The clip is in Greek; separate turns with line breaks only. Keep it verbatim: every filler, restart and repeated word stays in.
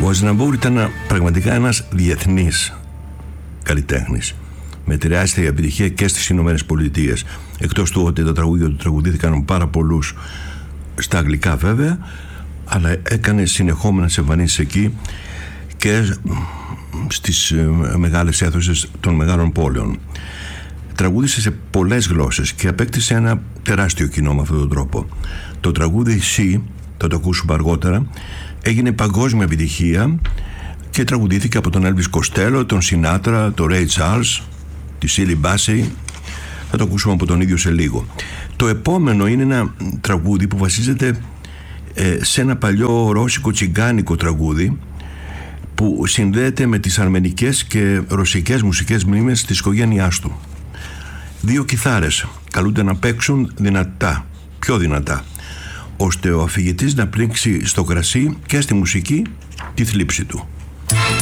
Ο Αζιναμπούρ ήταν πραγματικά ένας διεθνής καλλιτέχνης με τεράστια επιτυχία και στις Ηνωμένες Πολιτείες, εκτός του ότι τα τραγούδια του τραγουδήθηκαν πάρα πολλούς στα αγγλικά βέβαια, αλλά έκανε συνεχόμενες εμφανίσεις εκεί και στις μεγάλες αίθουσες των μεγάλων πόλεων. Τραγούδισε σε πολλές γλώσσες και απέκτησε ένα τεράστιο κοινό με αυτόν τον τρόπο. Το τραγούδι «She», θα το ακούσουμε αργότερα, έγινε παγκόσμια επιτυχία και τραγουδήθηκε από τον Elvis Costello, τον Sinatra, τον Ray Charles, τη Shirley Bassey. Θα το ακούσουμε από τον ίδιο σε λίγο. Το επόμενο είναι ένα τραγούδι που βασίζεται ε, σε ένα παλιό ρώσικο τσιγκάνικο τραγούδι που συνδέεται με τις αρμενικές και ρωσικές μουσικές μνήμες της οικογένειάς του. Δύο κιθάρες καλούνται να παίξουν δυνατά, πιο δυνατά, ώστε ο αφηγητής να πνίξει στο κρασί και στη μουσική τη θλίψη του.